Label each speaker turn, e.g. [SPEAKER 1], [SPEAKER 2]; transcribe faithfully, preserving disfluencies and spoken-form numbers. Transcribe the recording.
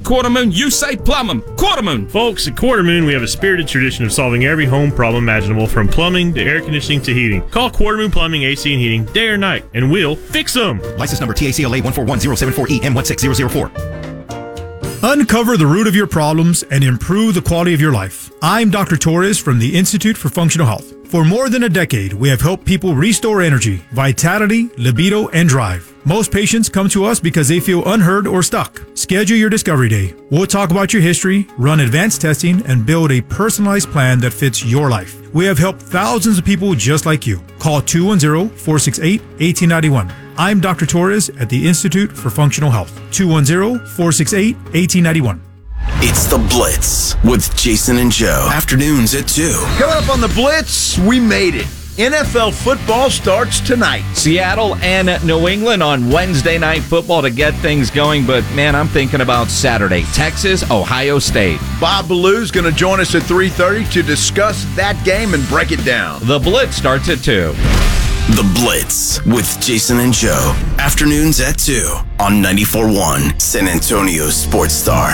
[SPEAKER 1] Quarter Moon, you say Plum'em. Quarter Moon.
[SPEAKER 2] Folks, at Quarter Moon, we have a spirited tradition of solving every home problem imaginable, from plumbing to air conditioning to heating. Call Quarter Moon Plumbing, A C, and Heating day or night, and we'll fix them.
[SPEAKER 3] License number T A C L A one four one zero seven four E M one six zero zero four.
[SPEAKER 4] Uncover the root of your problems and improve the quality of your life. I'm Doctor Torres from the Institute for Functional Health. For more than a decade, we have helped people restore energy, vitality, libido, and drive. Most patients come to us because they feel unheard or stuck. Schedule your discovery day. We'll talk about your history, run advanced testing, and build a personalized plan that fits your life. We have helped thousands of people just like you. Call two one zero, four six eight, one eight nine one. I'm Doctor Torres at the Institute for Functional Health. two one zero, four six eight, one eight nine one.
[SPEAKER 5] It's The Blitz with Jason and Joe. Afternoons at two.
[SPEAKER 6] Coming up on The Blitz, we made it. N F L football starts tonight.
[SPEAKER 7] Seattle and New England on Wednesday Night Football to get things going, but man, I'm thinking about Saturday. Texas, Ohio State.
[SPEAKER 6] Bob Ballou's going to join us at three thirty to discuss that game and break it down.
[SPEAKER 7] The Blitz starts at two.
[SPEAKER 5] The Blitz with Jason and Joe. Afternoons at two on ninety-four point one San Antonio Sports Star.